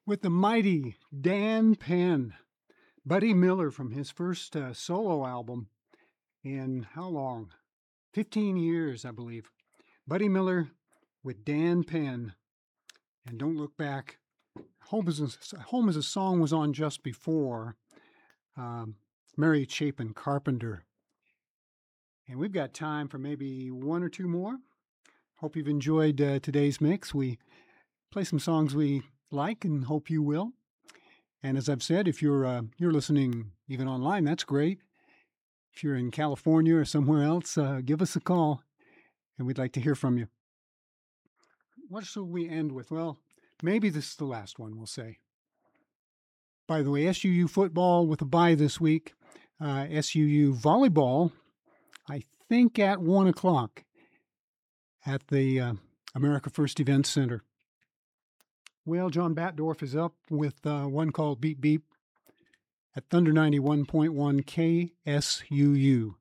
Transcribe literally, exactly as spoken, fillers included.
with the mighty Dan Penn, Buddy Miller from his first uh, solo album in how long? fifteen years, I believe. Buddy Miller with Dan Penn and Don't Look Back. Home as a, Home as a Song was on just before. Um, Mary Chapin Carpenter. And we've got time for maybe one or two more. Hope you've enjoyed uh, today's mix. We play some songs we like and hope you will. And as I've said, if you're uh, you're listening even online, that's great. If you're in California or somewhere else, uh, give us a call, and we'd like to hear from you. What shall we end with? Well, maybe this is the last one, we'll say. By the way, S U U football with a bye this week. Uh, S U U volleyball, I think at one o'clock at the uh, America First Event Center. Well, John Batdorf is up with uh, one called Beep Beep at Thunder ninety-one point one K S U U.